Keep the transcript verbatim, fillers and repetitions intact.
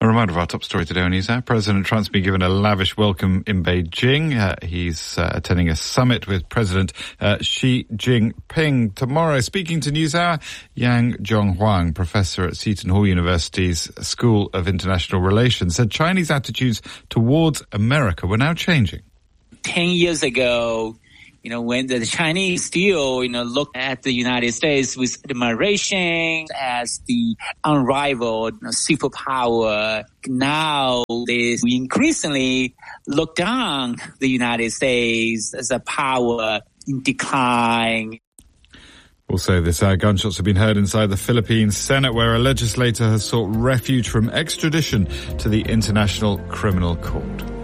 A reminder of our top story today on NewsHour. President Trump's been given a lavish welcome in Beijing. Uh, he's uh, attending a summit with President uh, Xi Jinping tomorrow. Speaking to NewsHour, Yang Zhonghuang, professor at Seton Hall University's School of International Relations, said Chinese attitudes towards America were now changing. Ten years ago, you know, when the Chinese still, you know, looked at the United States with admiration as the unrivaled, you know, superpower, now they increasingly look down the United States as a power in decline. Also, this hour, gunshots have been heard inside the Philippine Senate, where a legislator has sought refuge from extradition to the International Criminal Court.